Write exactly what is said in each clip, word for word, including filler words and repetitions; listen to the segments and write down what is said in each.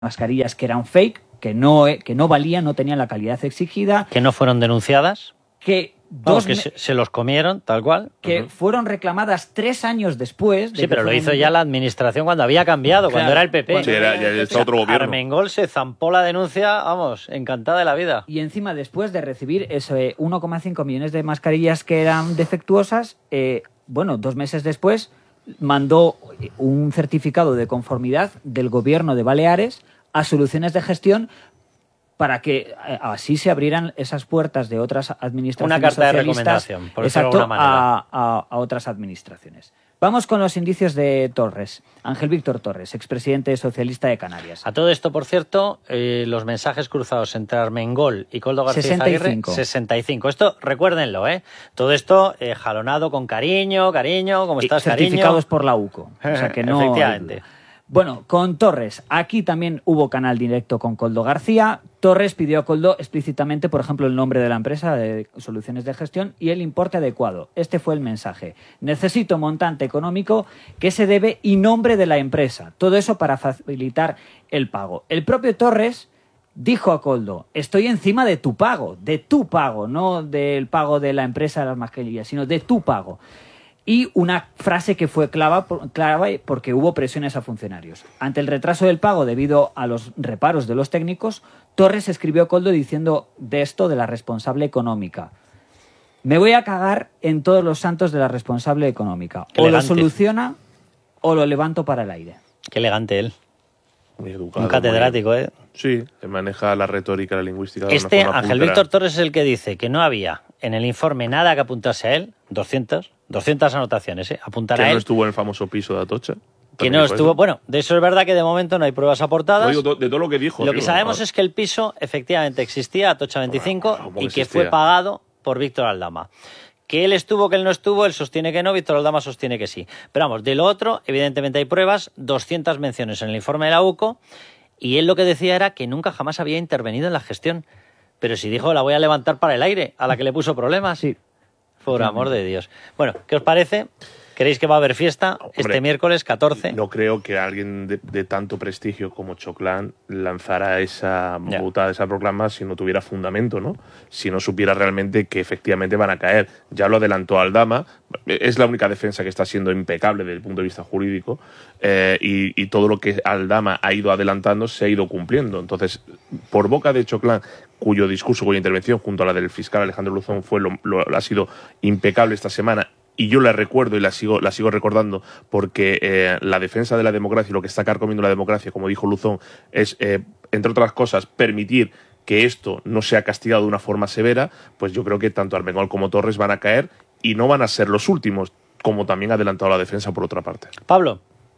mascarillas que eran fake, que no, que no valían, no tenían la calidad exigida. Que no fueron denunciadas. Que Dos que se, se los comieron, tal cual. Que uh-huh. fueron reclamadas tres años después. De sí, pero lo hizo ya la administración cuando había cambiado, claro, cuando era el P P. Sí, era, ya está otro gobierno. Armengol se zampó la denuncia, vamos, encantada de la vida. Y encima, después de recibir ese uno coma cinco millones de mascarillas que eran defectuosas, eh, bueno, dos meses después mandó un certificado de conformidad del gobierno de Baleares a Soluciones de Gestión para que así se abrieran esas puertas de otras administraciones. Una carta socialistas, de recomendación, por exacto, decirlo de alguna manera. A, a, a otras administraciones. Vamos con los indicios de Torres. Ángel Víctor Torres, expresidente socialista de Canarias. A todo esto, por cierto, eh, los mensajes cruzados entre Armengol y Koldo García sesenta y cinco. Aguirre, sesenta y cinco. Esto, recuérdenlo, ¿eh? Todo esto eh, jalonado con cariño, cariño, ¿cómo estás, cariño? Certificados por la U C O. O sea que no... Efectivamente. Bueno, con Torres, aquí también hubo canal directo con Koldo García. Torres pidió a Koldo explícitamente, por ejemplo, el nombre de la empresa de Soluciones de Gestión y el importe adecuado. Este fue el mensaje. Necesito montante económico que se debe y nombre de la empresa. Todo eso para facilitar el pago. El propio Torres dijo a Koldo, estoy encima de tu pago, de tu pago, no del pago de la empresa de las mascarillas, sino de tu pago. Y una frase que fue clava, clave porque hubo presiones a funcionarios. Ante el retraso del pago debido a los reparos de los técnicos, Torres escribió a Koldo diciendo de esto de la responsable económica. Me voy a cagar en todos los santos de la responsable económica. O lo soluciona o lo levanto para el aire. Qué elegante él. Muy educado. Un catedrático, ¿eh? Sí, que maneja la retórica, la lingüística. De este, una forma Ángel puntera. Víctor Torres es el que dice que no había en el informe nada que apuntase a él, doscientas, doscientas anotaciones, ¿eh? Apuntar que a él. Que no estuvo en el famoso piso de Atocha. Que no estuvo, eso. Bueno, de eso es verdad que de momento no hay pruebas aportadas. No digo, de todo lo que dijo. Lo digo, que sabemos no. es que el piso efectivamente existía, Atocha veinticinco, bueno, y que existía? fue pagado por Víctor Aldama. Que él estuvo, que él no estuvo, él sostiene que no, Víctor Aldama sostiene que sí. Pero vamos, de lo otro, evidentemente hay pruebas, doscientas menciones en el informe de la U C O, y él lo que decía era que nunca jamás había intervenido en la gestión. Pero si dijo, la voy a levantar para el aire, a la que le puso problemas. Sí. Por amor de Dios. Bueno, ¿qué os parece? ¿Creéis que va a haber fiesta Hombre, este miércoles catorce? No creo que alguien de, de tanto prestigio como Choclán lanzara esa botada, esa proclama si no tuviera fundamento, ¿no? Si no supiera realmente que efectivamente van a caer. Ya lo adelantó Aldama, es la única defensa que está siendo impecable desde el punto de vista jurídico, eh, y, y todo lo que Aldama ha ido adelantando se ha ido cumpliendo. Entonces, por boca de Choclán, cuyo discurso, cuya intervención junto a la del fiscal Alejandro Luzón fue lo, lo, ha sido impecable esta semana, y yo la recuerdo y la sigo, la sigo recordando porque eh, la defensa de la democracia y lo que está carcomiendo la democracia, como dijo Luzón, es, eh, entre otras cosas, permitir que esto no sea castigado de una forma severa. Pues yo creo que tanto Armengol como Torres van a caer y no van a ser los últimos, como también ha adelantado la defensa por otra parte. Pablo.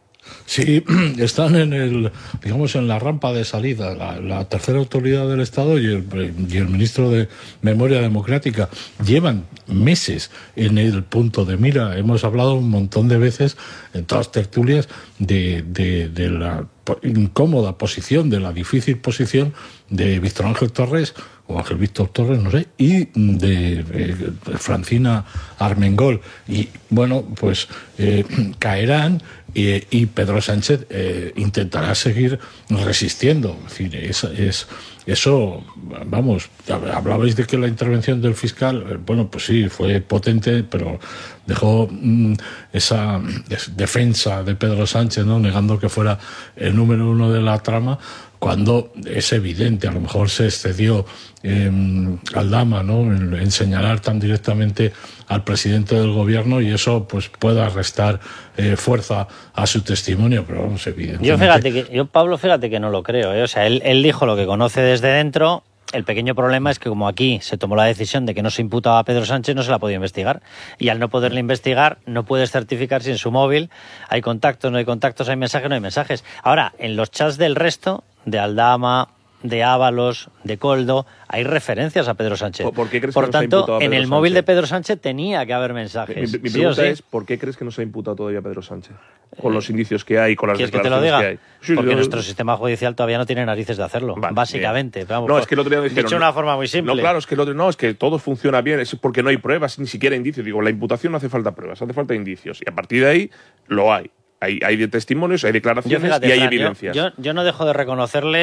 Sí, están en el, digamos, en la rampa de salida. La, la tercera autoridad del Estado y el, y el ministro de Memoria Democrática llevan meses en el punto de mira. Hemos hablado un montón de veces en todas tertulias de, de, de la incómoda posición, de la difícil posición de Víctor Ángel Torres, o Ángel Víctor Torres, no sé, y de, de, de Francina Armengol. Y bueno, pues eh, caerán. Y, y Pedro Sánchez eh, intentará seguir resistiendo. Es decir, es, es, eso, vamos, hablabais de que la intervención del fiscal, bueno, pues sí, fue potente, pero dejó mmm, esa defensa de Pedro Sánchez, ¿no?, negando que fuera el número uno de la trama, cuando es evidente, a lo mejor se excedió eh, Aldama, ¿no?, en, en señalar tan directamente al presidente del gobierno, y eso pues pueda restar eh, fuerza a su testimonio, pero vamos, evidentemente. Yo fíjate que, yo Pablo, fíjate que no lo creo, ¿eh? O sea, él, él dijo lo que conoce desde dentro. El pequeño problema es que como aquí se tomó la decisión de que no se imputaba a Pedro Sánchez, no se la podía investigar. Y al no poderle investigar, no puedes certificar si en su móvil hay contactos, no hay contactos, hay mensajes, no hay mensajes. Ahora, en los chats del resto, de Aldama, de Ábalos, de Koldo, hay referencias a Pedro Sánchez. ¿Por qué crees Por que no se ha tanto, imputado a en Pedro el móvil Sánchez? de Pedro Sánchez tenía que haber mensajes. Mi, mi ¿Sí pregunta o sí? es, ¿por qué crees que no se ha imputado todavía a Pedro Sánchez? Con los indicios que hay, con las ¿Quieres que te lo declaraciones diga? que hay. Sí, Porque yo... nuestro sistema judicial todavía no tiene narices de hacerlo, Vale, básicamente. Vamos, no, es que el otro día dijeron, dicho de una forma muy simple. No, claro, es que el otro, no, es que todo funciona bien, es porque no hay pruebas, ni siquiera indicios. Digo, la imputación no hace falta pruebas, hace falta indicios. Y a partir de ahí, lo hay. Hay, hay testimonios, hay declaraciones Yo, fíjate, y hay Fran, yo- evidencias. Yo, yo no dejo de reconocerle